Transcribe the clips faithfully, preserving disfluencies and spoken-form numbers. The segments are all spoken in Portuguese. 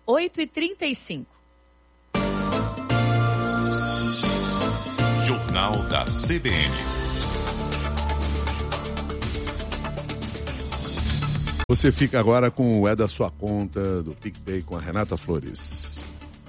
oito e trinta e cinco. Jornal da C B N. Você fica agora com o É da Sua Conta, do PicPay, com a Renata Flores.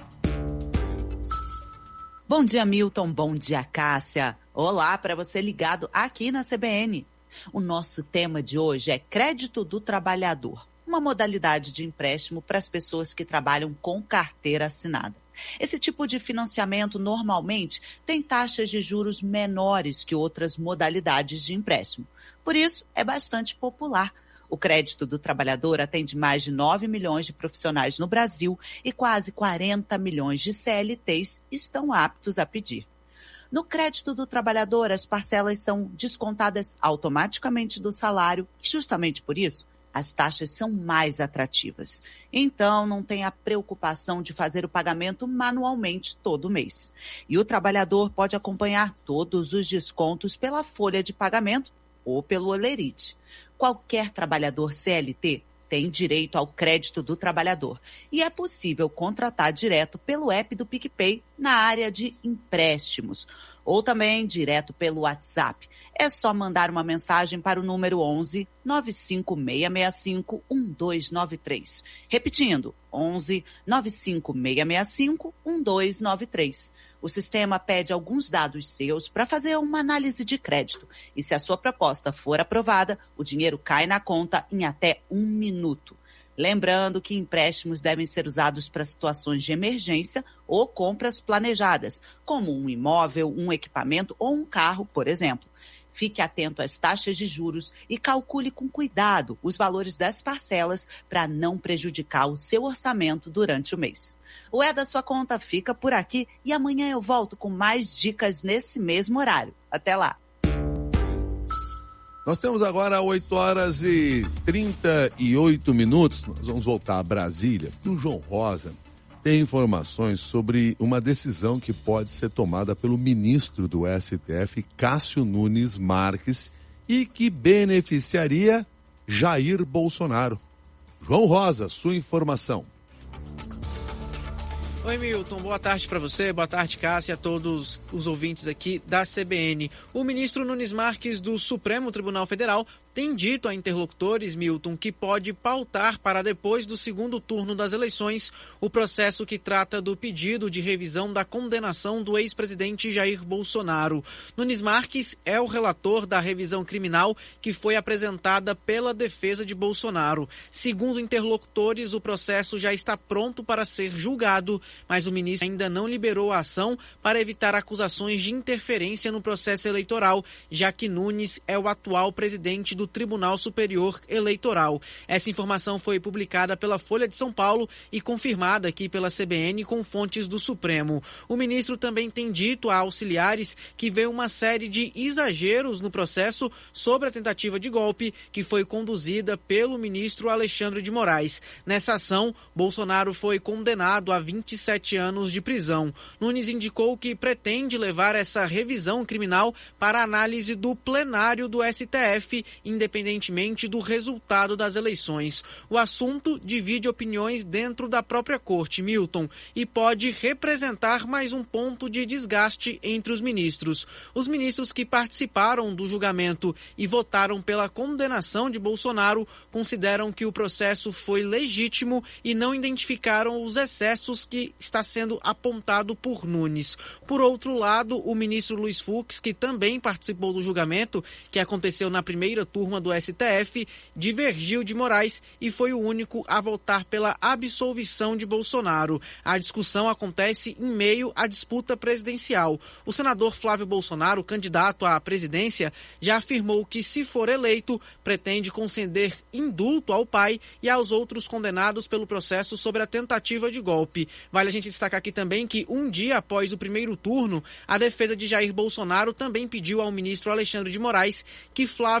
Bom dia, Milton. Bom dia, Cássia. Olá para você ligado aqui na C B N. O nosso tema de hoje é crédito do trabalhador, uma modalidade de empréstimo para as pessoas que trabalham com carteira assinada. Esse tipo de financiamento normalmente tem taxas de juros menores que outras modalidades de empréstimo. Por isso, é bastante popular. O crédito do trabalhador atende mais de nove milhões de profissionais no Brasil e quase quarenta milhões de C L Ts estão aptos a pedir. No crédito do trabalhador, as parcelas são descontadas automaticamente do salário e, justamente por isso, as taxas são mais atrativas. Então, não tem a preocupação de fazer o pagamento manualmente todo mês. E o trabalhador pode acompanhar todos os descontos pela folha de pagamento ou pelo Olerite. Qualquer trabalhador C L T tem direito ao crédito do trabalhador e é possível contratar direto pelo app do PicPay na área de empréstimos ou também direto pelo WhatsApp. É só mandar uma mensagem para o número onze, nove cinco seis seis cinco, um dois nove três. Repetindo, onze, nove cinco seis seis cinco, um dois nove três. O sistema pede alguns dados seus para fazer uma análise de crédito. E se a sua proposta for aprovada, o dinheiro cai na conta em até um minuto. Lembrando que empréstimos devem ser usados para situações de emergência ou compras planejadas, como um imóvel, um equipamento ou um carro, por exemplo. Fique atento às taxas de juros e calcule com cuidado os valores das parcelas para não prejudicar o seu orçamento durante o mês. O É da Sua Conta fica por aqui e amanhã eu volto com mais dicas nesse mesmo horário. Até lá! Nós temos agora oito horas e trinta e oito minutos. Nós vamos voltar a Brasília. E o João Rosa tem informações sobre uma decisão que pode ser tomada pelo ministro do S T F, Cássio Nunes Marques, e que beneficiaria Jair Bolsonaro. João Rosa, sua informação. Oi, Milton, boa tarde para você, boa tarde, Cássia, a todos os ouvintes aqui da C B N. O ministro Nunes Marques do Supremo Tribunal Federal tem dito a interlocutores, Milton, que pode pautar para depois do segundo turno das eleições o processo que trata do pedido de revisão da condenação do ex-presidente Jair Bolsonaro. Nunes Marques é o relator da revisão criminal que foi apresentada pela defesa de Bolsonaro. Segundo interlocutores, o processo já está pronto para ser julgado, mas o ministro ainda não liberou a ação para evitar acusações de interferência no processo eleitoral, já que Nunes é o atual presidente do Tribunal Superior Eleitoral. Essa informação foi publicada pela Folha de São Paulo e confirmada aqui pela C B N com fontes do Supremo. O ministro também tem dito a auxiliares que vê uma série de exageros no processo sobre a tentativa de golpe que foi conduzida pelo ministro Alexandre de Moraes. Nessa ação, Bolsonaro foi condenado a vinte e sete anos de prisão. Nunes indicou que pretende levar essa revisão criminal para a análise do plenário do S T F, independentemente do resultado das eleições. O assunto divide opiniões dentro da própria corte, Milton, e pode representar mais um ponto de desgaste entre os ministros. Os ministros que participaram do julgamento e votaram pela condenação de Bolsonaro consideram que o processo foi legítimo e não identificaram os excessos que está sendo apontado por Nunes. Por outro lado, o ministro Luiz Fux, que também participou do julgamento, que aconteceu na primeira turma do S T F, divergiu de Moraes e foi o único a votar pela absolvição de Bolsonaro. A discussão acontece em meio à disputa presidencial. O senador Flávio Bolsonaro, candidato à presidência, já afirmou que, se for eleito, pretende conceder indulto ao pai e aos outros condenados pelo processo sobre a tentativa de golpe. Vale a gente destacar aqui também que, um dia após o primeiro turno, a defesa de Jair Bolsonaro também pediu ao ministro Alexandre de Moraes que Flávio possa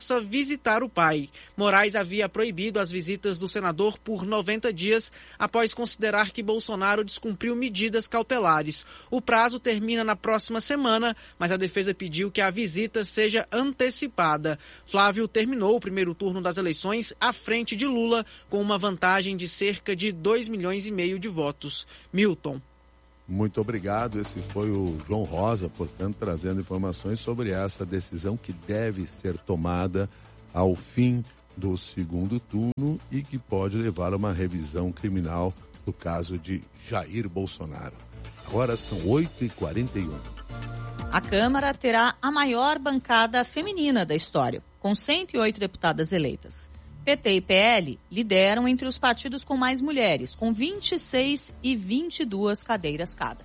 possa visitar o pai. Moraes havia proibido as visitas do senador por noventa dias após considerar que Bolsonaro descumpriu medidas cautelares. O prazo termina na próxima semana, mas a defesa pediu que a visita seja antecipada. Flávio terminou o primeiro turno das eleições à frente de Lula, com uma vantagem de cerca de dois milhões e meio de votos. Milton. Muito obrigado. Esse foi o João Rosa, portanto, trazendo informações sobre essa decisão que deve ser tomada ao fim do segundo turno e que pode levar a uma revisão criminal do caso de Jair Bolsonaro. Agora são oito e quarenta e um. A Câmara terá a maior bancada feminina da história, com cento e oito deputadas eleitas. P T e P L lideram entre os partidos com mais mulheres, com vinte e seis e vinte e duas cadeiras cada.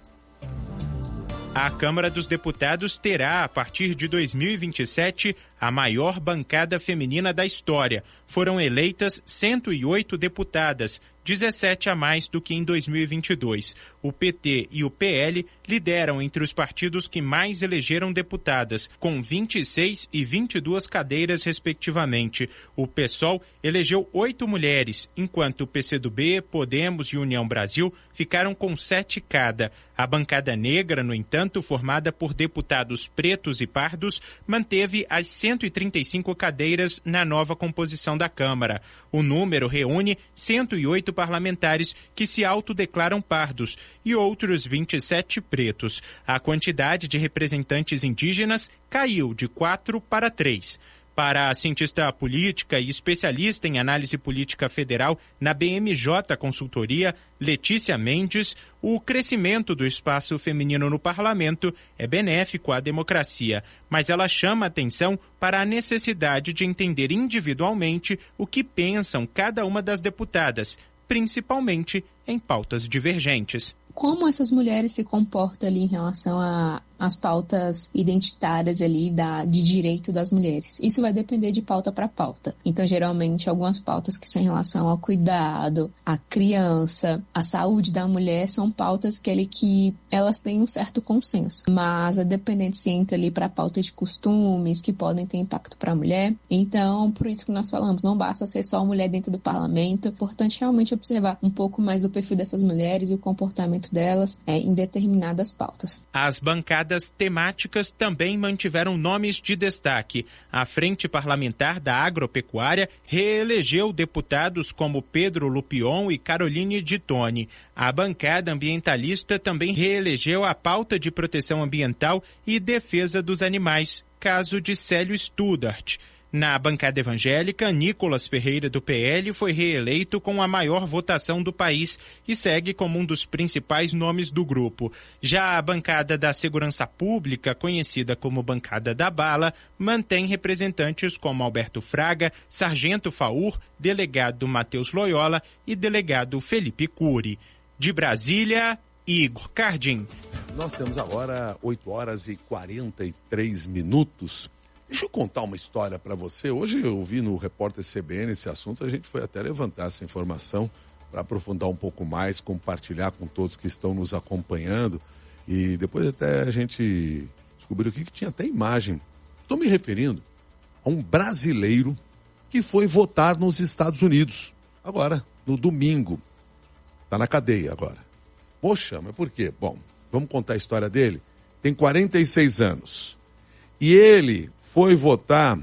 A Câmara dos Deputados terá, a partir de dois mil e vinte e sete, a maior bancada feminina da história. Foram eleitas cento e oito deputadas, dezessete a mais do que em dois mil e vinte e dois. O P T e o P L lideram entre os partidos que mais elegeram deputadas, com vinte e seis e vinte e duas cadeiras, respectivamente. O PSOL elegeu oito mulheres, enquanto o P C do B, Podemos e União Brasil ficaram com sete cada. A bancada negra, no entanto, formada por deputados pretos e pardos, manteve as cento e trinta e cinco cadeiras na nova composição da Câmara. O número reúne cento e oito parlamentares que se autodeclaram pardos e outros vinte e sete pretos. A quantidade de representantes indígenas caiu de quatro para três. Para a cientista política e especialista em análise política federal na B M J Consultoria, Letícia Mendes, o crescimento do espaço feminino no parlamento é benéfico à democracia, mas ela chama atenção para a necessidade de entender individualmente o que pensam cada uma das deputadas, principalmente em pautas divergentes. Como essas mulheres se comportam ali em relação às pautas identitárias ali da, de direito das mulheres. Isso vai depender de pauta para pauta. Então, geralmente, algumas pautas que são em relação ao cuidado, à criança, à saúde da mulher, são pautas que, ali, que elas têm um certo consenso. Mas, é dependente se entra ali para pauta de costumes, que podem ter impacto para a mulher. Então, por isso que nós falamos, não basta ser só mulher dentro do parlamento. É importante realmente observar um pouco mais do perfil dessas mulheres e o comportamento delas é, em determinadas pautas. As bancadas temáticas também mantiveram nomes de destaque. A Frente Parlamentar da Agropecuária reelegeu deputados como Pedro Lupion e Caroline Di Toni. A bancada ambientalista também reelegeu a pauta de proteção ambiental e defesa dos animais, caso de Célio Studart. Na bancada evangélica, Nicolas Ferreira, do P L, foi reeleito com a maior votação do país e segue como um dos principais nomes do grupo. Já a bancada da Segurança Pública, conhecida como Bancada da Bala, mantém representantes como Alberto Fraga, Sargento Faur, delegado Matheus Loyola e delegado Felipe Cury. De Brasília, Igor Cardim. Nós temos agora oito horas e quarenta e três minutos. Deixa eu contar uma história para você. Hoje eu vi no Repórter C B N esse assunto, a gente foi até levantar essa informação para aprofundar um pouco mais, compartilhar com todos que estão nos acompanhando e depois até a gente descobriu aqui que tinha até imagem. Estou me referindo a um brasileiro que foi votar nos Estados Unidos, agora, no domingo. Está na cadeia agora. Poxa, mas por quê? Bom, vamos contar a história dele. Tem quarenta e seis anos e ele foi votar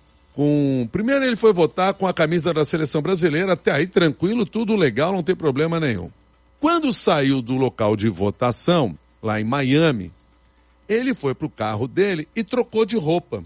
com... Primeiro ele foi votar com a camisa da seleção brasileira, até aí tranquilo, tudo legal, não tem problema nenhum. Quando saiu do local de votação, lá em Miami, ele foi pro carro dele e trocou de roupa.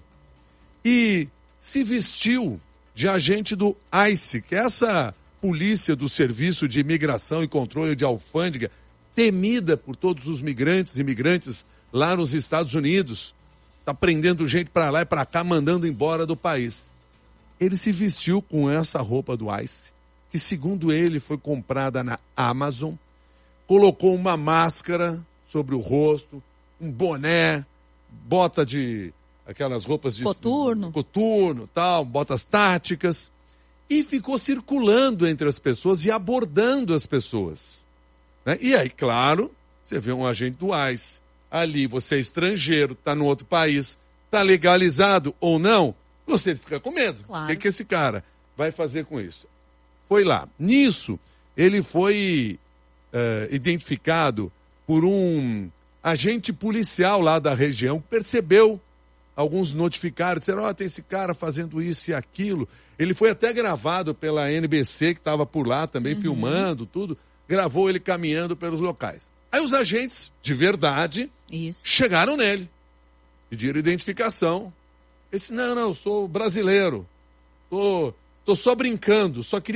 E se vestiu de agente do ICE, que é essa polícia do Serviço de Imigração e Controle de Alfândega, temida por todos os migrantes e imigrantes lá nos Estados Unidos. Está prendendo gente para lá e para cá, mandando embora do país. Ele se vestiu com essa roupa do ICE, que segundo ele foi comprada na Amazon, colocou uma máscara sobre o rosto, um boné, bota de, aquelas roupas de... Coturno. Coturno, tal, botas táticas, e ficou circulando entre as pessoas e abordando as pessoas. Né? E aí, claro, você vê um agente do ICE, ali você é estrangeiro, está no outro país, está legalizado ou não, Você fica com medo. Claro. O que, que esse cara vai fazer com isso? Foi lá. Nisso, ele foi uh, identificado por um agente policial lá da região que percebeu. Alguns notificaram, disseram, ó, oh, tem esse cara fazendo isso e aquilo. Ele foi até gravado pela N B C, que estava por lá também, uhum. filmando tudo. Gravou ele caminhando pelos locais. Aí os agentes, de verdade, isso. chegaram nele. Pediram identificação. Ele disse, não, não, eu sou brasileiro. Tô, tô só brincando, só queria